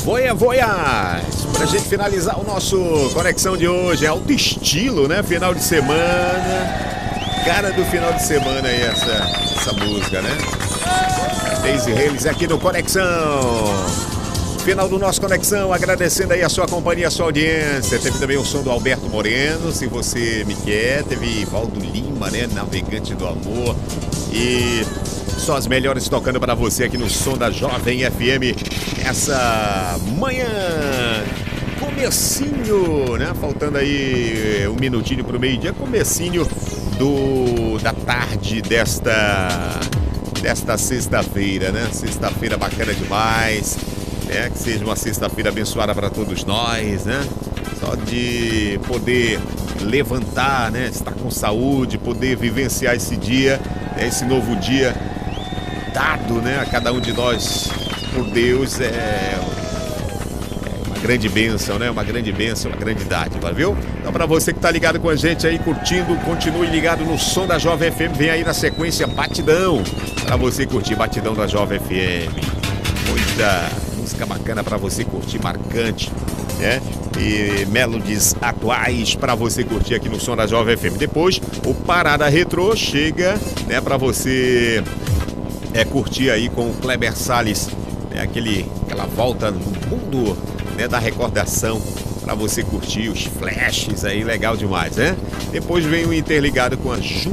Voias, pra gente finalizar o nosso Conexão de hoje, é alto estilo, né? Final de semana, cara do final de semana aí essa música, né? Daisy Reis aqui no Conexão. Final do nosso Conexão, agradecendo aí a sua companhia, a sua audiência. Teve também o som do Alberto Moreno, Se Você Me Quer. Teve Valdo Lima, né? Navegante do Amor. E só as melhores tocando para você aqui no som da Jovem FM. Essa manhã, comecinho, né? Faltando aí um minutinho pro meio-dia. Comecinho da tarde desta sexta-feira, né? Sexta-feira bacana demais. Que seja uma sexta-feira abençoada para todos nós, né? Só de poder levantar, né? Estar com saúde, poder vivenciar esse dia, esse novo dia dado, né? A cada um de nós por Deus é uma grande bênção, né? Uma grande bênção, uma grande dádiva, viu? Então, para você que tá ligado com a gente aí, curtindo, continue ligado no som da Jovem FM. Vem aí na sequência Batidão, para você curtir Batidão da Jovem FM. Muita música bacana para você curtir, marcante, né? E melodies atuais para você curtir aqui no som da Jovem FM. Depois, o Parada Retrô chega, né? Para você curtir aí com o Kleber Salles, né? Aquela volta no mundo, né? Da recordação, para você curtir os flashes aí, legal demais, né? Depois vem o Interligado com a Ju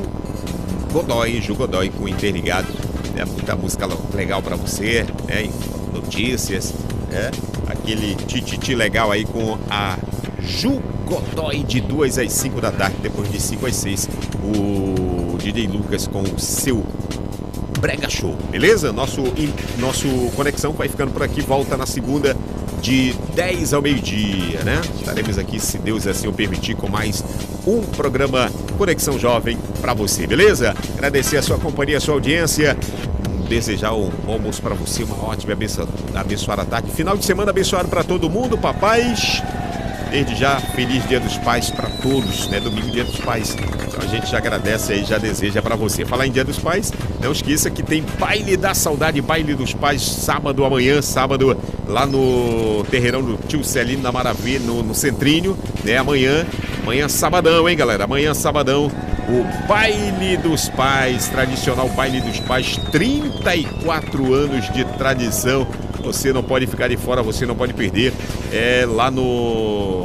Godoy com o Interligado, né? Muita música legal para você, né? Notícias, aquele tititi legal aí com a Ju Godoy de 2 às 5 da tarde, depois de 5 às 6 o DJ Lucas com o seu Brega Show, beleza? Nosso Conexão vai ficando por aqui, volta na segunda de 10 ao meio-dia, né? Estaremos aqui, se Deus assim o permitir, com mais um programa Conexão Jovem para você, beleza? Agradecer a sua companhia, a sua audiência. Desejar um bom almoço para você, uma ótima abençoada tarde. Final de semana abençoado para todo mundo, papais. Desde já, feliz Dia dos Pais para todos, né? Domingo, Dia dos Pais. Então a gente já agradece aí, já deseja para você. Falar em Dia dos Pais, não esqueça que tem Baile da Saudade, Baile dos Pais, sábado, sábado, lá no terreirão do Tio Celino, na Maravilha, no Centrinho, né? Amanhã sabadão, hein, galera? Amanhã, sabadão. O Baile dos Pais, tradicional Baile dos Pais, 34 anos de tradição. Você não pode ficar de fora, você não pode perder. Lá no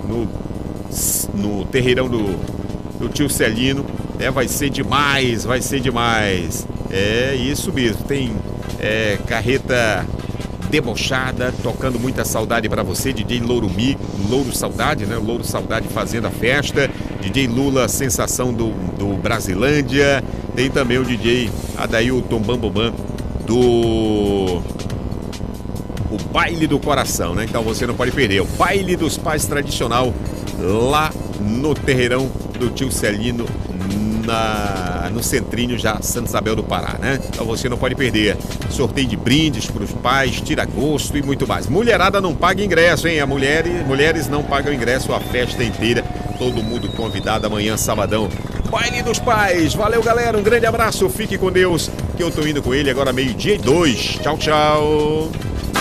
terreirão do Tio Celino, vai ser demais, vai ser demais. É isso mesmo, tem carreta debochada, tocando muita saudade pra você, DJ Louro Saudade, né? Louro Saudade fazendo a festa, DJ Lula, sensação do Brasilândia, tem também o DJ Adailton Bambambam o Baile do Coração, né? Então você não pode perder, o Baile dos Pais tradicional, lá no terreirão do Tio Celino, no Centrinho, já Santa Isabel do Pará, né? Então você não pode perder. Sorteio de brindes para os pais, tira gosto e muito mais. Mulherada não paga ingresso, hein? Mulheres não pagam ingresso a festa inteira. Todo mundo convidado amanhã, sabadão. Baile dos Pais. Valeu, galera. Um grande abraço. Fique com Deus, que eu tô indo com ele agora 12:02. Tchau, tchau.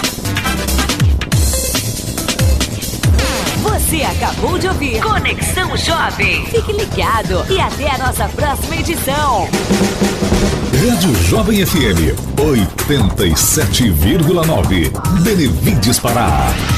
Você acabou de ouvir Conexão Jovem. Fique ligado e até a nossa próxima edição. Rádio Jovem FM 87,9. Benevides Pará.